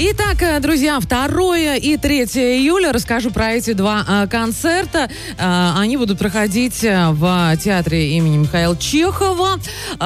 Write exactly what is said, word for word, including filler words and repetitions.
Итак, друзья, второе и третье июля расскажу про эти два а, концерта. А, они будут проходить в театре имени Михаила Чехова.